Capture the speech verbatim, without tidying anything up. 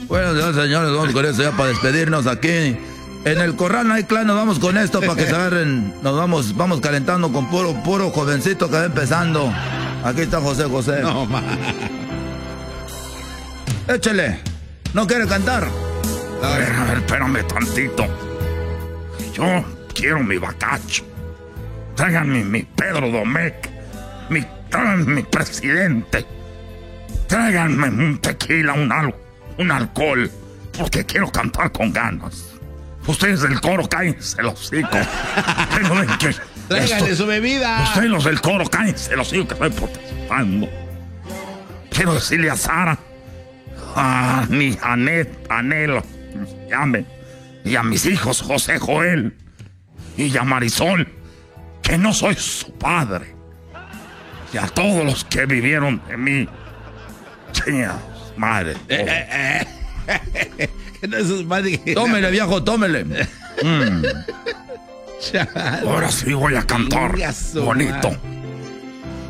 Bueno, ya, señores, vamos con eso ya para despedirnos aquí. En el corral no hay clan, nos vamos con esto para que se agarren. Nos vamos, vamos calentando con puro, puro jovencito que va empezando. Aquí está José José. No, ma. Échele. ¿No quiere cantar? A ver, a ver, espérame tantito. Yo quiero mi bacacho. Tráiganme mi Pedro Domecq. Mi, tráiganme mi presidente. Tráiganme un tequila, un, al, un alcohol. Porque quiero cantar con ganas. Ustedes del coro, cállense los hocico. Tráiganle su bebida. Ustedes los del coro, cállense los hocico que estoy protestando. Quiero decirle a Sara, a mi Anet, Anelo, llame, y a mis hijos José Joel y a Marisol, que no soy su padre. Y a todos los que vivieron de mí. Chingados, madre. Eh, eh, eh. No es madre. Tómele, viejo, tómele. Mm. Ahora sí voy a cantar bonito. Madre.